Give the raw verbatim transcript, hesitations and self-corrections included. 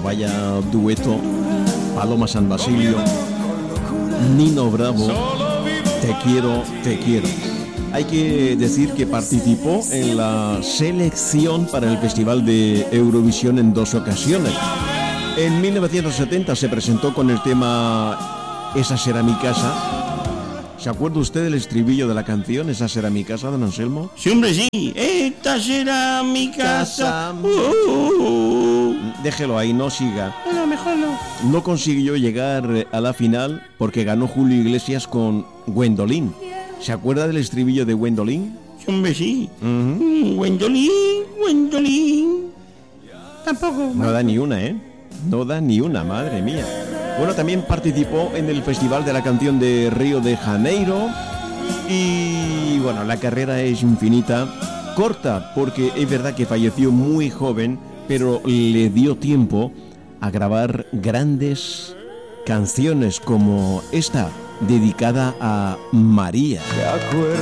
vaya dueto. Paloma San Basilio, Nino Bravo, Te quiero, te quiero. Hay que decir que participó en la selección para el Festival de Eurovisión en dos ocasiones. En mil novecientos setenta se presentó con el tema Esa será mi casa. ¿Se acuerda usted del estribillo de la canción Esa será mi casa, don Anselmo? Sí, hombre, sí. Esta será mi casa. Uh, uh, uh. Déjelo ahí, no siga. No, mejor no. No consiguió llegar a la final porque ganó Julio Iglesias con Gwendolyn. ¿Se acuerda del estribillo de Gwendolyn? Sí, hombre, sí. Uh-huh. Gwendolyn, Gwendolyn. Tampoco. No da ni una, ¿eh? No da ni una, madre mía. Bueno, también participó en el Festival de la Canción de Río de Janeiro. Y bueno, la carrera es infinita. Corta, porque es verdad que falleció muy joven, pero le dio tiempo a grabar grandes canciones como esta, dedicada a María.